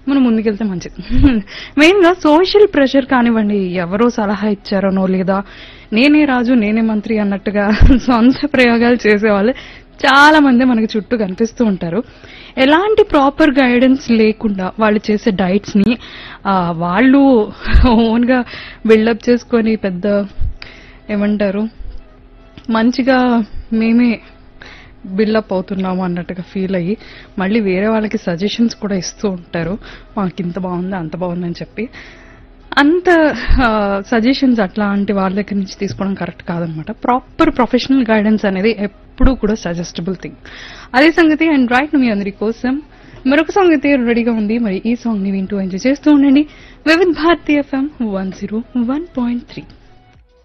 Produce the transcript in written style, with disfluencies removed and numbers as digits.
మనం ముందుకెళ్తే మంచిది. మెయిన్ గా సోషల్ ప్రెషర్ కానివ్వండి, ఎవరో సలహా ఇచ్చారనో లేదా నేనే రాజు నేనే మంత్రి అన్నట్టుగా సొంత ప్రయోగాలు చేసేవాళ్ళు చాలా మంది మనకి చుట్టూ కనిపిస్తూ ఉంటారు. ఎలాంటి ప్రాపర్ గైడెన్స్ లేకుండా వాళ్ళు చేసే డైట్స్ ని వాళ్ళు ఓన్ గా బిల్డప్ చేసుకొని పెద్ద ఏమంటారు మంచిగా మేమే బిల్డప్ అవుతున్నాము అన్నట్టుగా ఫీల్ అయ్యి మళ్ళీ వేరే వాళ్ళకి సజెషన్స్ కూడా ఇస్తూ ఉంటారు. మాకు ఇంత బాగుంది అంత బాగుంది అని చెప్పి. అంత సజెషన్స్ అట్లాంటి వాళ్ళ దగ్గర నుంచి తీసుకోవడం కరెక్ట్ కాదనమాట. ప్రాపర్ ప్రొఫెషనల్ గైడెన్స్ అనేది ఎప్పుడూ కూడా సజెస్టబుల్ థింగ్. అదే సంగతి. అండ్ రైట్ మీ అందరి కోసం మరొక సాంగ్ అయితే రెడీగా ఉంది. మరి ఈ సాంగ్ ని వింటూ ఎంజాయ్ చేస్తూ ఉండండి. వివిధ్ భారతి FM 101.3.